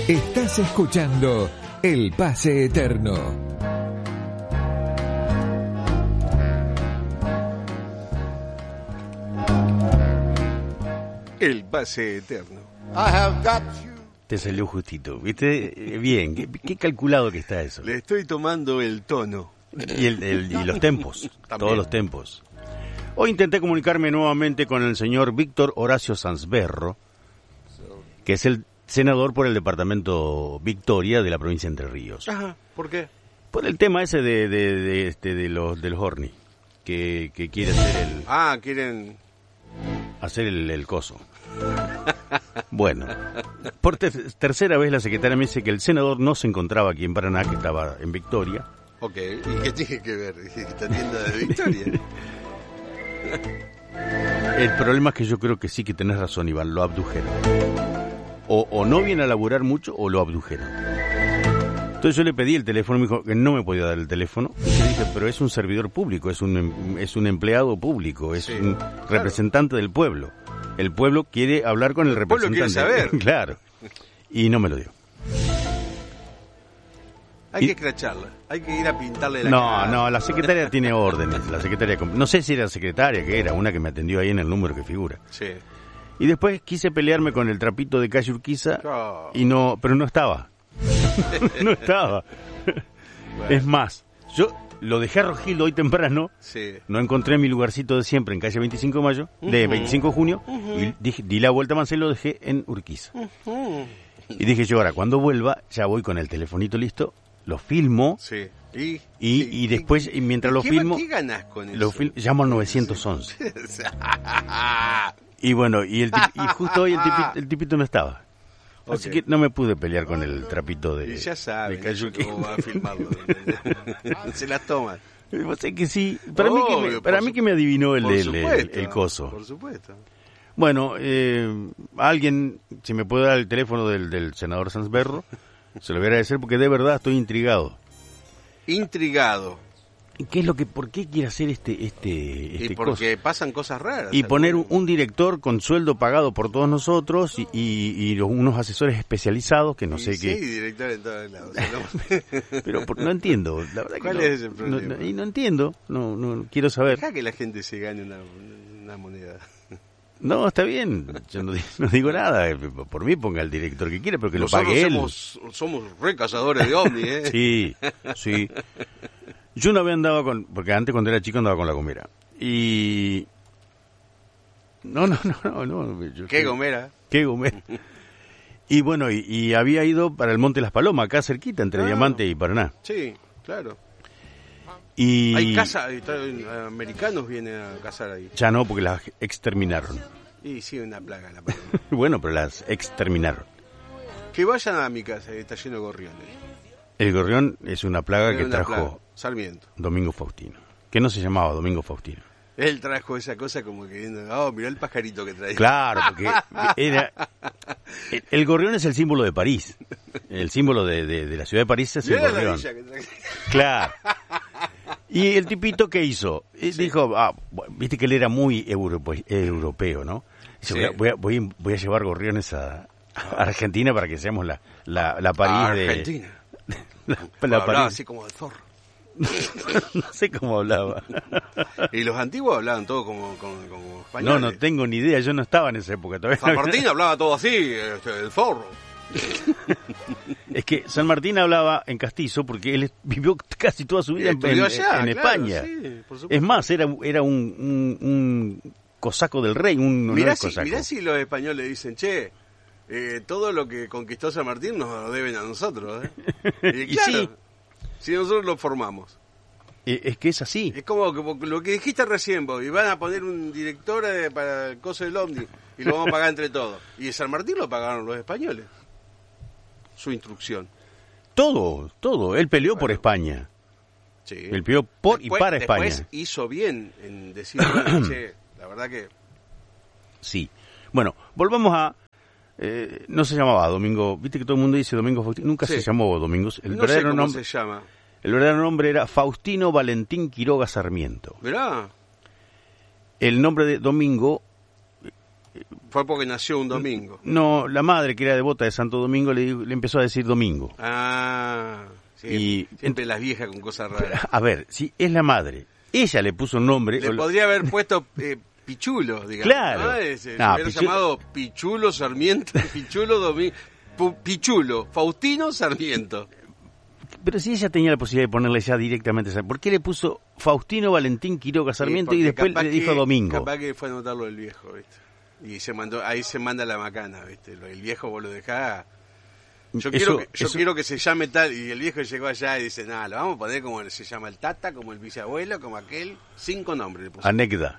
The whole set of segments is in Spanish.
Estás escuchando El Pase Eterno. El Pase Eterno. Te salió justito, ¿viste? Bien, qué calculado que está eso. Le estoy tomando el tono. Y los tempos, También. todos los tempos. Hoy intenté comunicarme nuevamente con el señor Víctor Horacio Sanzberro, que es el senador por el departamento Victoria de la provincia de Entre Ríos. Ajá, ¿por qué? Por el tema ese de los ORNI, que quiere hacer quieren... hacer el coso. Bueno, por tercera vez la secretaria me dice que el senador no se encontraba aquí en Paraná, que estaba en Victoria. Ok, ¿y qué tiene que ver esta tienda de Victoria? El problema es que yo creo que sí que tenés razón, Iván, lo abdujeron. O no viene a laburar mucho o lo abdujeron. Entonces yo le pedí el teléfono, me dijo que no me podía dar el teléfono. Y yo dije, pero es un servidor público, es un empleado público, es un representante del pueblo. El pueblo quiere hablar con el representante. El pueblo quiere saber. Claro. Y no me lo dio. Hay que escracharla, hay que ir a pintarle la cara. No, la secretaria tiene órdenes. La secretaria, no sé si era secretaria, que era una que me atendió ahí en el número que figura. Sí. Y después quise pelearme con el trapito de calle Urquiza pero no estaba. No estaba. Bueno. Es más, yo lo dejé a Rogildo hoy temprano, no encontré mi lugarcito de siempre en calle 25 de mayo, de 25 de junio, y di la vuelta a Mancel, lo dejé en Urquiza. Y dije yo, ahora, cuando vuelva, ya voy con el telefonito listo, lo filmo, y después, mientras lo filmo... ¿Qué ganás con eso? Llamo al 911. Y bueno, y justo hoy el tipito no estaba. Okay. Así que no me pude pelear con el trapito de... Y ya saben cómo va a filmarlo. Se las toman. Sé que sí. Para mí que me adivinó el coso. Por supuesto. Bueno, alguien, si me puede dar el teléfono del senador Sanzberro, se lo voy a agradecer porque de verdad estoy intrigado. Intrigado. ¿Por qué quiere hacer este y porque pasan cosas raras. Y poner un director con sueldo pagado por todos nosotros y unos asesores especializados que no sé qué. Sí, director en todos lados. Pero no entiendo. La verdad ¿Cuál que es el problema? No entiendo. No quiero saber. Deja que la gente se gane una moneda. No, está bien. Yo no digo nada. Por mí ponga el director que quiera, pero que nosotros lo pague él. Somos re cazadores de ovni, ¿eh? Sí. Yo una vez andaba porque antes cuando era chico andaba con la gomera. Y... No. ¿Qué gomera? ¿Qué gomera? Y bueno, y había ido para el Monte Las Palomas, acá cerquita, entre Diamante y Paraná. Sí, claro. Y... Hay americanos vienen a cazar ahí. Ya no, porque las exterminaron. Y sí, una plaga la paloma. Bueno, pero las exterminaron. Que vayan a mi casa, está lleno de gorriones. El gorrión es una plaga que trajo Sarmiento. Domingo Faustino, que no se llamaba Domingo Faustino. Él trajo esa cosa como que mirá el pajarito que trae. Claro, porque el gorrión es el símbolo de París. El símbolo de la ciudad de París es el gorrión. Claro. Y el tipito, ¿qué hizo? Dijo, viste que él era muy europeo, ¿no? Dice, voy a llevar gorriones a Argentina para que seamos la París de... Argentina. La hablaba así como de zorro. No sé cómo hablaba. Y los antiguos hablaban todo como españoles. No tengo ni idea, yo no estaba en esa época todavía. San Martín hablaba todo así, el zorro. Es que San Martín hablaba en castizo porque él vivió casi toda su vida en España. Sí, por supuesto. Es más, era un cosaco del rey. Mirá si los españoles dicen, che, todo lo que conquistó San Martín nos lo deben a nosotros. Y claro, sí. Si nosotros lo formamos. Es que es así. Es como lo que dijiste recién, vos, y van a poner un director para el coso del OVNI y lo vamos a pagar entre todos. Y San Martín lo pagaron los españoles. Su instrucción. Todo. Él peleó por España. Sí. Él peleó y para España. Después hizo bien en decir, che, la verdad que... Sí. Bueno, volvamos a... no se llamaba Domingo, viste que todo el mundo dice Domingo Faustino, nunca se llamó Domingo. No sé cómo se llama. El verdadero nombre era Faustino Valentín Quiroga Sarmiento. ¿Verdad? El nombre de Domingo Fue porque nació un domingo. No, la madre, que era devota de Santo Domingo, le empezó a decir Domingo. Ah, sí, siempre las viejas con cosas raras. A ver, si es la madre, ella le puso un nombre... Le podría haber puesto Pichulo, digamos. Claro. ¿No? Hubiera llamado Pichulo Sarmiento, Pichulo Domingo... Pichulo, Faustino Sarmiento. Pero si ella tenía la posibilidad de ponerle ya directamente, ¿por qué le puso Faustino Valentín Quiroga Sarmiento y después le dijo Domingo? Capaz que fue a anotarlo el viejo, ¿viste? Y ahí se manda la macana, ¿viste? El viejo vos lo dejás. Yo quiero que se llame tal, y el viejo llegó allá y dice, nada, lo vamos a poner como se llama el Tata, como el bisabuelo, como aquel, 5 nombres le puso. Anécdota.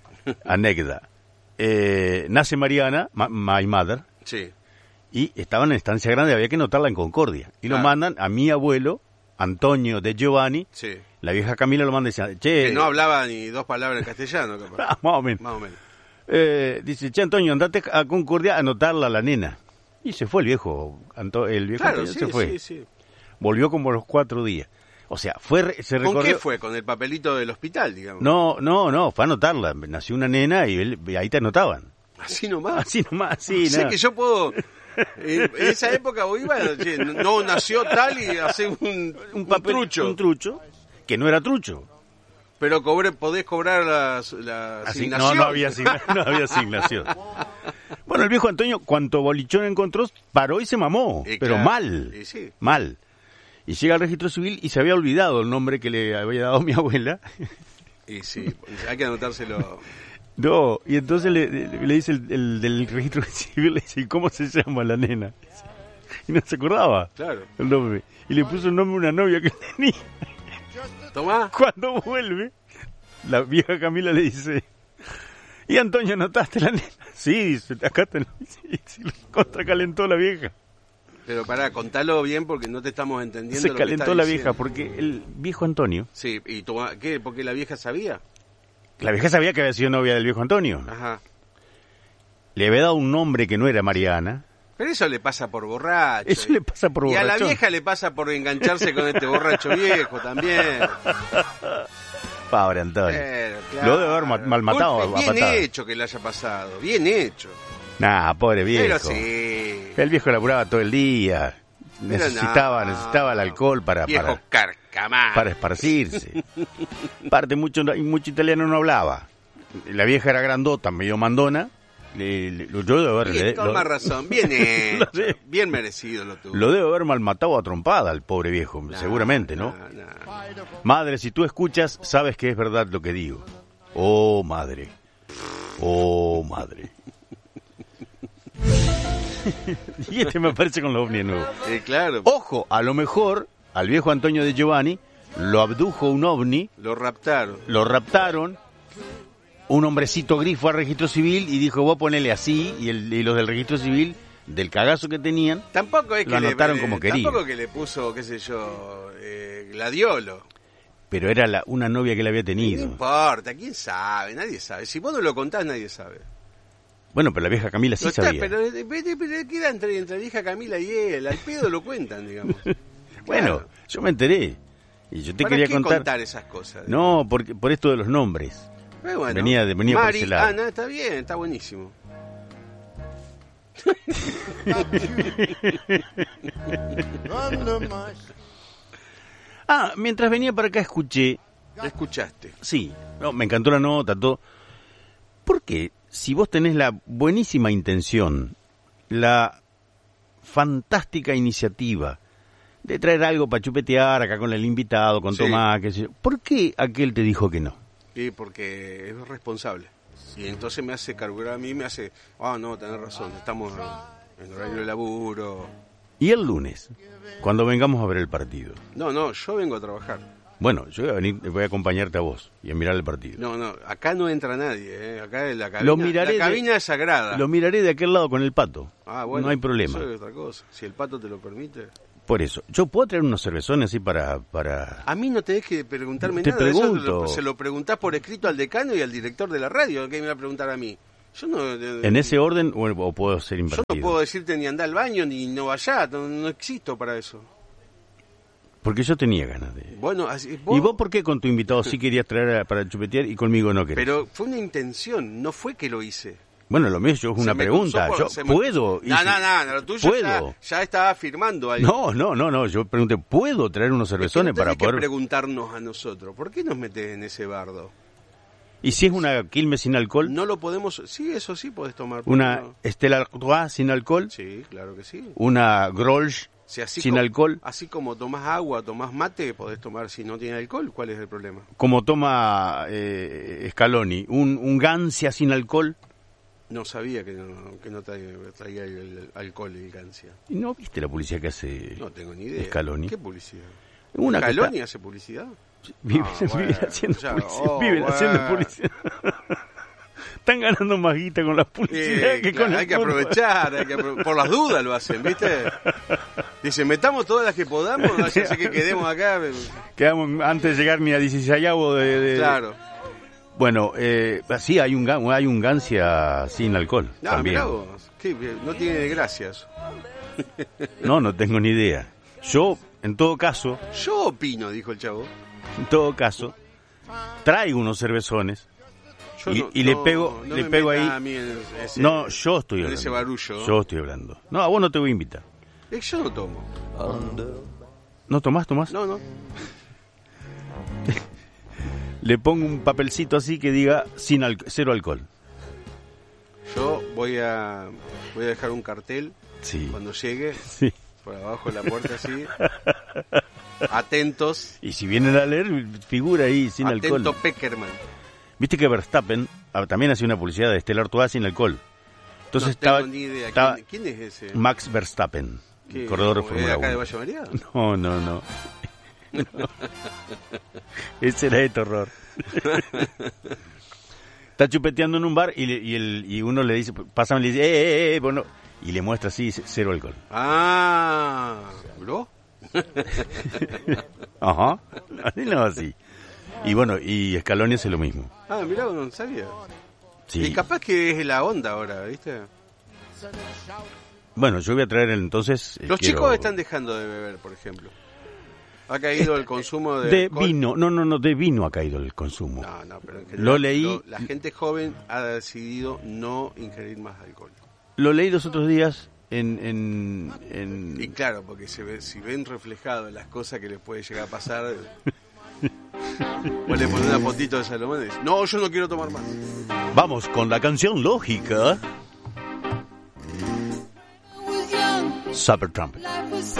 Nace Mariana, my mother. Sí. Y estaban en Estancia Grande, había que anotarla en Concordia. Y lo mandan a mi abuelo, Antonio de Giovanni. Sí. La vieja Camila lo manda y dice, che... Que no hablaba ni 2 palabras en castellano, capaz. Más o menos. Dice, che, Antonio, andate a Concordia a anotarla a la nena. Y se fue el viejo. Claro, Antonio sí, se fue. Sí. Volvió como a los 4 días. O sea, se recorrió... ¿Con qué fue? ¿Con el papelito del hospital, digamos? No, fue a anotarla. Nació una nena y ahí te anotaban. ¿Así nomás? Así nomás, sí. Sé que yo puedo... En esa época vos ibas, no nació tal y hacer un papel, trucho. Un trucho, que no era trucho. Pero podés cobrar la asignación. No había asignación. Bueno, el viejo Antonio, cuanto bolichón encontró, paró y se mamó. Pero claro, mal. Sí. Mal. Y llega al registro civil y se había olvidado el nombre que le había dado mi abuela. Y sí, hay que anotárselo. No, y entonces le dice el del registro civil, le dice, ¿cómo se llama la nena? Y no se acordaba. Claro. El nombre. Y le puso el nombre a una novia que tenía. Tomá. Cuando vuelve, la vieja Camila le dice, ¿y Antonio anotaste la nena? Sí, dice, acá te lo dice. Y lo contracalentó la vieja. Pero pará, contalo bien porque no te estamos entendiendo. Se calentó la vieja porque el viejo Antonio... Sí, ¿y qué? ¿Porque la vieja sabía? La vieja sabía que había sido novia del viejo Antonio. Ajá. Le había dado un nombre que no era Mariana. Pero eso le pasa por borracho. Eso le pasa por borracho. Y a la vieja le pasa por engancharse con este borracho viejo también. Pobre Antonio. Claro. Lo debe haber mal matado a bien patadas. Hecho que le haya pasado, bien hecho. Nah, pobre viejo. Pero sí. El viejo laburaba todo el día. Necesitaba el alcohol para esparcirse. Parte mucho italiano no hablaba. La vieja era grandota, medio mandona. Yo debo haber... Con más razón, bien hecho, bien merecido lo tuvo. Lo debo haber malmatado a trompada al pobre viejo, seguramente, ¿no? Madre, si tú escuchas, sabes que es verdad lo que digo. Oh, madre. Oh, madre. Y este me aparece con los ovnis de nuevo. Claro. Ojo, a lo mejor al viejo Antonio de Giovanni lo abdujo un ovni. Lo raptaron. Un hombrecito gris fue al registro civil y dijo, vos ponele así, y los del registro civil, del cagazo que tenían, tampoco es que lo anotaron como quería. Tampoco que le puso, qué sé yo, gladiolo. Pero era una novia que le había tenido. No importa, ¿quién sabe? Nadie sabe. Si vos no lo contás, nadie sabe. Bueno, pero la vieja Camila sí sabía. Pero queda entre la vieja Camila y él, al pedo lo cuentan, digamos. Bueno, claro. Yo me enteré. Y yo te quería contar esas cosas. No, por esto de los nombres. Bueno, venía por ese lado. No, está bien, está buenísimo. Mientras venía para acá ¿Escuchaste? Sí, me encantó la nota, todo. ¿Por qué? Si vos tenés la buenísima intención, la fantástica iniciativa de traer algo para chupetear acá con el invitado, con Tomás, qué sé yo, ¿por qué aquel te dijo que no? Sí, porque es responsable. Y entonces me hace carburar a mí, me hace, no, tenés razón, estamos en horario de laburo. ¿Y el lunes? Cuando vengamos a ver el partido. No, yo vengo a trabajar. Bueno, yo voy a acompañarte a vos y a mirar el partido. No, acá no entra nadie, acá la cabina es sagrada. Lo miraré de aquel lado con el Pato. Bueno, no hay problema. Eso es otra cosa. Si el Pato te lo permite. Por eso, yo puedo traer unos cervezones así para... A mí no te dejes de preguntarme te nada. Pregunto. Eso se lo preguntás por escrito al decano y al director de la radio, que me va a preguntar a mí. Yo no, ¿En ese orden o puedo ser invertido? Yo no puedo decirte ni andar al baño ni no vaya, no existo para eso. Porque yo tenía ganas de... Bueno, ¿Y vos por qué con tu invitado sí querías traer para chupetear y conmigo no querés? Pero fue una intención, no fue que lo hice. Bueno, lo mío es una pregunta. Yo puedo. No, lo tuyo puedo. Ya estaba firmando algo. No. Yo pregunté, ¿puedo traer unos cervezones para poder? Que preguntarnos a nosotros, ¿por qué nos metes en ese bardo? ¿Y si es una Quilmes sin alcohol? No lo podemos. Sí, eso sí podés tomar. ¿Una Stella Artois sin alcohol? Sí, claro que sí. ¿Una Grolsch sin alcohol? Así como tomás agua, tomás mate, podés tomar si no tiene alcohol. ¿Cuál es el problema? Como toma Scaloni, ¿un Gancia sin alcohol? No sabía que no traía el alcohol y el Gancia. ¿Y no viste la publicidad que hace? No tengo ni idea. Scaloni. ¿Qué publicidad? ¿Scaloni hace publicidad? Viven haciendo publicidad. Están ganando más guita con las publicidades que con hay que aprovechar, por las dudas lo hacen, ¿viste? Dicen, metamos todas las que podamos, no sé que quedemos acá. Quedamos antes de llegar ni a 16avo de... Claro. Bueno, sí, hay un Gancia sin alcohol también. Mirá vos, no tiene gracia eso. No tengo ni idea. Yo, en todo caso... Yo opino, dijo el chavo. En todo caso, traigo unos cervezones y le pego ahí. A mí Yo estoy hablando. Ese barullo. Yo estoy hablando. No, a vos no te voy a invitar. Yo no tomo. ¿No tomás? No. Le pongo un papelcito así que diga cero alcohol. Yo voy a dejar un cartel cuando llegue. Sí. Por abajo de la puerta así. Atentos. Y si vienen a leer, figura ahí sin alcohol. Atento Peckerman. Viste que Verstappen también hacía una publicidad de Stella Artois sin alcohol. Entonces no tengo ni idea. ¿Quién es ese? Max Verstappen, corredor de Fórmula 1. ¿Acá de Valle María? No. Ese era de terror. Está chupeteando en un bar y uno le dice, pásame y le dice, bueno, y le muestra así, cero alcohol. ¿Bro? Ajá, así. Y bueno, y Scaloni hace lo mismo. Mirá, no sabía. Sí. Y capaz que es la onda ahora, ¿viste? Bueno, yo voy a traer entonces... chicos están dejando de beber, por ejemplo. ¿Ha caído el consumo de alcohol? Vino? No, de vino ha caído el consumo. No, pero en general, lo leí... La gente joven ha decidido no ingerir más alcohol. Lo leí los otros días Y claro, porque si ven reflejado las cosas que les puede llegar a pasar... Vos le pones una fotito de Salomón y dices, no, yo no quiero tomar más. Vamos con la canción lógica. Supertramp.